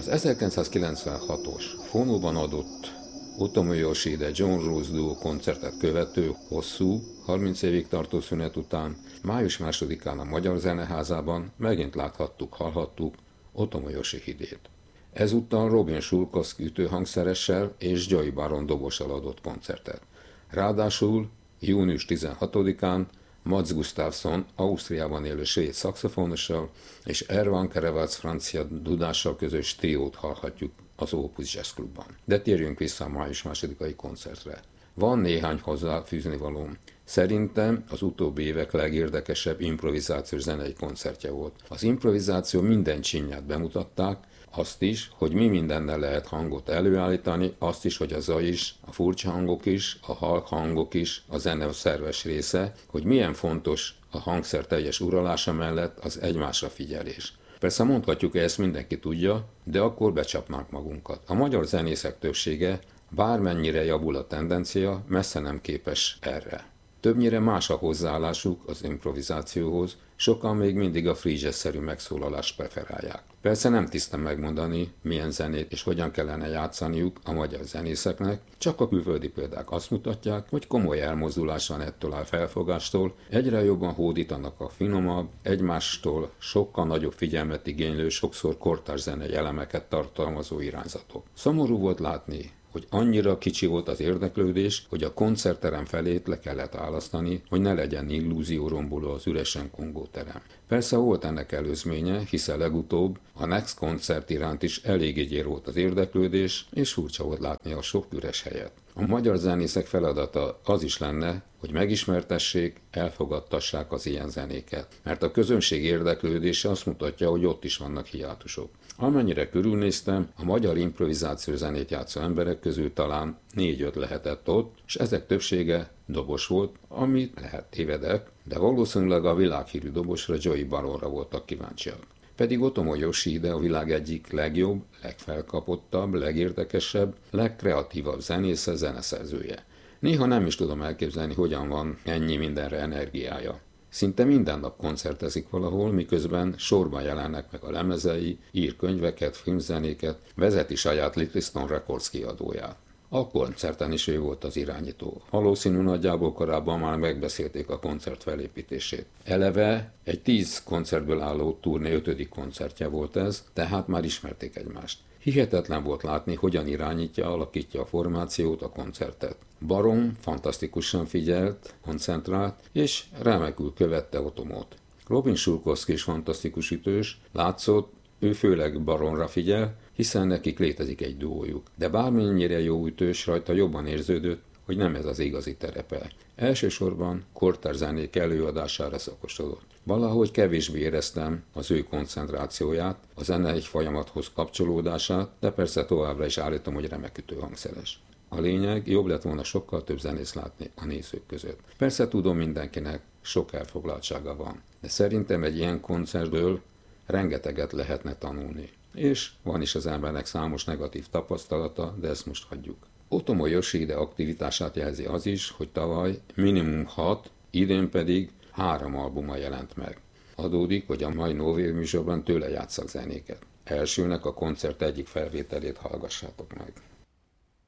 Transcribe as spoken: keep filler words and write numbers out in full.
Az ezerkilencszázkilencvenhatos Fonóban adott Otomo Yoshide John Rose Duo koncertet követő hosszú, harminc évig tartó szünet után május másodikán a Magyar Zeneházában megint láthattuk, hallhattuk Otomo Yoshihidét. Ezúttal Robin Schulkowski ütőhangszeressel és Joey Baron dobossal adott koncertet. Ráadásul június tizenhatodikán Mats Gustafsson Ausztriában élő svéd szaxofonossal és Erwan Kerevac francia dudással közös triót hallhatjuk az Opus Jazz Klubban. De térjünk vissza a május másodikai koncertre. Van néhány hozzáfűzni valóm. Szerintem az utóbbi évek legérdekesebb improvizációs zenei koncertje volt. Az improvizáció minden csinyát bemutatták, azt is, hogy mi mindennel lehet hangot előállítani, azt is, hogy a zaj is, a furcsa hangok is, a halk hangok is, a zene szerves része, hogy milyen fontos a hangszer teljes uralása mellett az egymásra figyelés. Persze mondhatjuk, hogy ezt mindenki tudja, de akkor becsapnánk magunkat. A magyar zenészek többsége, bármennyire javul a tendencia, messze nem képes erre. Többnyire más a hozzáállásuk az improvizációhoz, sokan még mindig a free jazz-szerű megszólalást preferálják. Persze nem tiszta megmondani, milyen zenét és hogyan kellene játszaniuk a magyar zenészeknek, csak a külföldi példák azt mutatják, hogy komoly elmozdulás van ettől a felfogástól, egyre jobban hódítanak a finomabb, egymástól sokkal nagyobb figyelmet igénylő, sokszor kortárs zenei elemeket tartalmazó irányzatok. Szomorú volt látni, hogy annyira kicsi volt az érdeklődés, hogy a koncertterem felét le kellett választani, hogy ne legyen illúzióromboló az üresen kongóterem. Persze volt ennek előzménye, hiszen legutóbb a Next koncert iránt is eléggé gyér volt az érdeklődés, és furcsa volt látni a sok üres helyet. A magyar zenészek feladata az is lenne, hogy megismertessék, elfogadtassák az ilyen zenéket, mert a közönség érdeklődése azt mutatja, hogy ott is vannak hiátusok. Amennyire körülnéztem, a magyar improvizációs zenét játszó emberek közül talán négy-öt lehetett ott, és ezek többsége dobos volt, amit lehet tévedek, de valószínűleg a világhírű dobosra, Joey Baronra voltak kíváncsiak. Pedig Otomo Yoshihide a világ egyik legjobb, legfelkapottabb, legérdekesebb, legkreatívabb zenésze, zeneszerzője. Néha nem is tudom elképzelni, hogyan van ennyi mindenre energiája. Szinte minden nap koncertezik valahol, miközben sorban jelennek meg a lemezei, ír könyveket, filmzenéket, vezeti saját Little Stone Records kiadóját. A koncerten is ő volt az irányító. Valószínű nagyjából korábban már megbeszélték a koncert felépítését. Eleve egy tíz koncertből álló turné ötödik koncertje volt ez, tehát már ismerték egymást. Hihetetlen volt látni, hogyan irányítja, alakítja a formációt, a koncertet. Baron fantasztikusan figyelt, koncentrált, és remekül követte Otomót. Robin Schulkowski is fantasztikus ütős, látszott, ő főleg Baronra figyel, hiszen nekik létezik egy duójuk. De bármennyire jó ütős, rajta jobban érződött, hogy nem ez az igazi terepe. Elsősorban kortárs zenék előadására szakosodott. Valahogy kevésbé éreztem az ő koncentrációját, a zenei folyamathoz kapcsolódását, de persze továbbra is állítom, hogy remek ütőhangszeres. A lényeg, jobb lett volna sokkal több zenész látni a nézők között. Persze tudom, mindenkinek sok elfoglaltsága van, de szerintem egy ilyen koncertből rengeteget lehetne tanulni. És van is az embernek számos negatív tapasztalata, de ezt most hagyjuk. Otomo Yoshihide aktivitását jelzi az is, hogy tavaly minimum hat, idén pedig három albuma jelent meg. Adódik, hogy a mai Novév műsorban tőle játsszak zenéket. Elsőnek a koncert egyik felvételét hallgassátok meg.